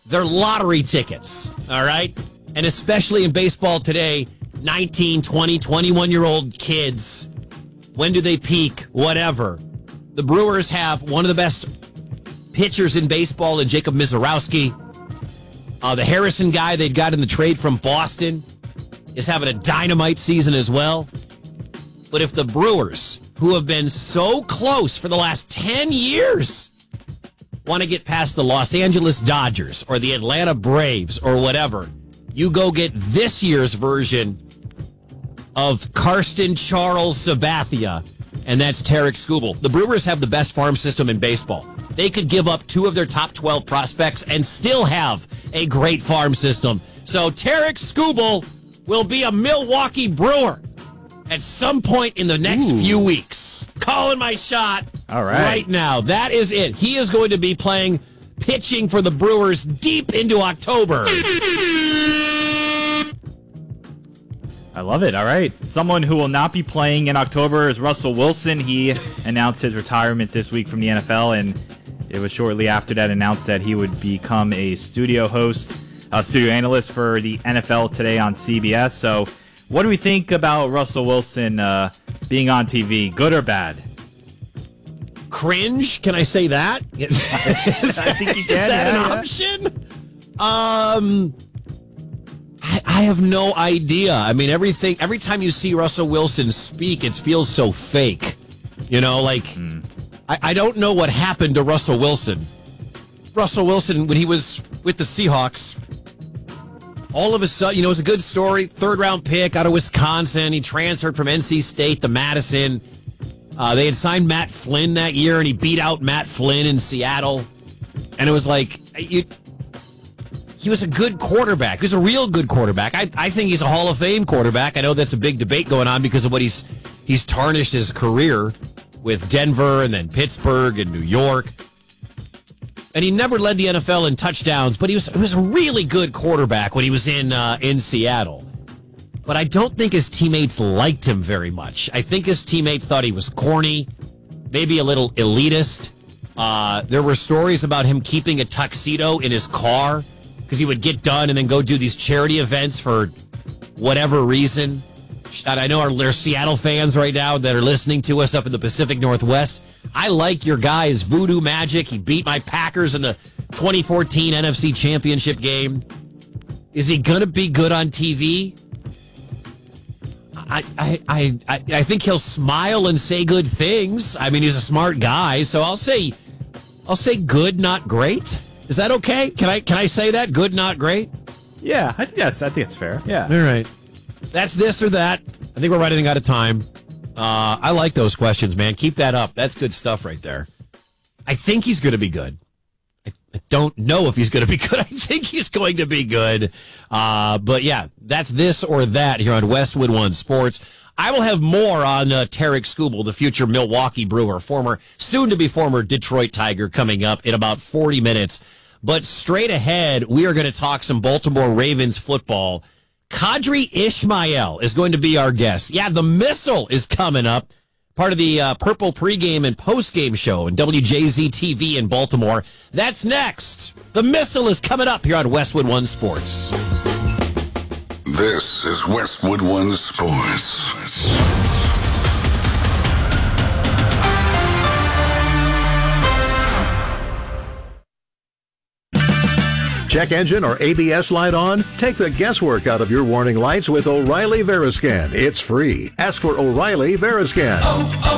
They're lottery tickets, all right? And especially in baseball today, 19, 20, 21-year-old kids, when do they peak? Whatever. The Brewers have one of the best pitchers in baseball in Jacob Misiorowski. The Harrison guy they'd got in the trade from Boston is having a dynamite season as well. But if the Brewers, who have been so close for the last 10 years, want to get past the Los Angeles Dodgers or the Atlanta Braves or whatever, you go get this year's version of Karsten Charles Sabathia, and that's Tarek Skubal. The Brewers have the best farm system in baseball. They could give up 2 of their top 12 prospects and still have a great farm system. So Tarek Skubal will be a Milwaukee Brewer at some point in the next few weeks. Calling my shot right now. That is it. He is going to be pitching for the Brewers deep into October. I love it. All right. Someone who will not be playing in October is Russell Wilson. He announced his retirement this week from the NFL, and it was shortly after that announced that he would become a studio analyst for the NFL Today on CBS. So what do we think about Russell Wilson being on TV? Good or bad? Cringe? Can I say that? I think you can. Is that an option? I have no idea. I mean, every time you see Russell Wilson speak, it feels so fake. You know, I don't know what happened to Russell Wilson. Russell Wilson, when he was with the Seahawks, all of a sudden, it was a good story. 3rd-round pick out of Wisconsin. He transferred from NC State to Madison. They had signed Matt Flynn that year, and he beat out Matt Flynn in Seattle. And it was like, he was a good quarterback. He was a real good quarterback. I think he's a Hall of Fame quarterback. I know that's a big debate going on because of what he's tarnished his career with Denver and then Pittsburgh and New York. And he never led the NFL in touchdowns, but he was a really good quarterback when he was in Seattle. But I don't think his teammates liked him very much. I think his teammates thought he was corny, maybe a little elitist. There were stories about him keeping a tuxedo in his car because he would get done and then go do these charity events for whatever reason. And I know there's Seattle fans right now that are listening to us up in the Pacific Northwest. I like your guy's voodoo magic. He beat my Packers in the 2014 NFC Championship game. Is he going to be good on TV? I think he'll smile and say good things. I mean, he's a smart guy, so I'll say good, not great. Is that okay? Can I say that? Good, not great? Yeah, I think it's fair. Yeah. All right. That's this or that. I think we're running out of time. I like those questions, man. Keep that up. That's good stuff right there. I think he's going to be good. I don't know if he's going to be good. I think he's going to be good. But yeah, that's this or that here on Westwood One Sports. I will have more on Tarek Skubal, the future Milwaukee Brewer, soon-to-be former Detroit Tiger, coming up in about 40 minutes. But straight ahead, we are going to talk some Baltimore Ravens football. Qadry Ismail is going to be our guest. Yeah, the Missile is coming up. Part of the Purple pregame and postgame show in WJZ-TV in Baltimore. That's next. The Missile is coming up here on Westwood One Sports. This is Westwood One Sports. Check engine or ABS light on? Take the guesswork out of your warning lights with O'Reilly Veriscan. It's free. Ask for O'Reilly Veriscan.